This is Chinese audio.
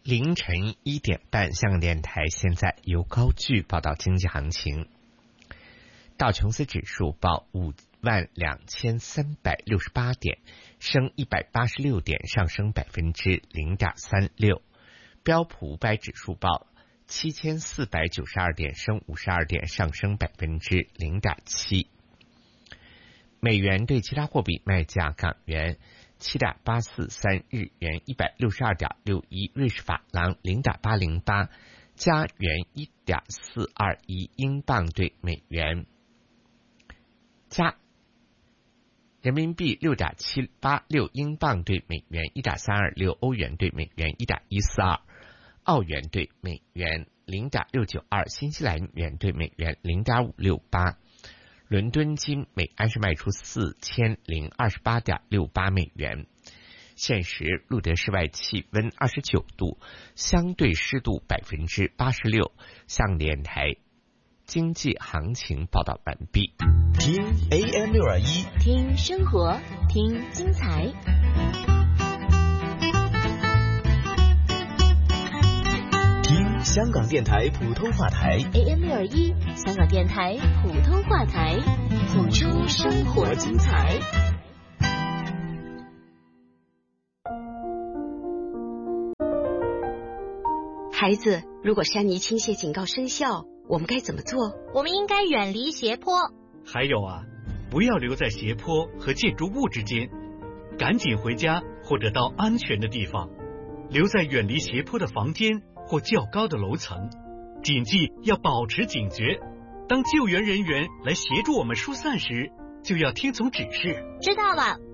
凌晨1点半，香港电台现在由高句报道经济行情。道琼斯指数报52368点，升186点，上升0.36%。标普500指数报7492点，升52点，上升0.7%。美元对其他货币卖价：港元7.843，日元162.61，瑞士法郎0.808，加元1.421，英镑对美元加人民币6.786，英镑对美元1.326，欧元对美元1.142，澳元对美元0.692，新西兰元对美元0.568。伦敦金每安士卖出4028.68美元。现时录得室外气温29度，相对湿度86%。香港电台经济行情报道完毕。 听 AM621， 听生活，听精彩。 听香港电台普通话台 AM621，香港电台普通话台，谱出生活精彩。 孩子，如果山泥倾泻警告生效，我们该怎么做？ 我们应该远离斜坡。 还有啊，不要留在斜坡和建筑物之间，赶紧回家或者到安全的地方，留在远离斜坡的房间或较高的楼层。谨记要保持警觉，当救援人员来协助我们疏散时，就要听从指示。 知道了。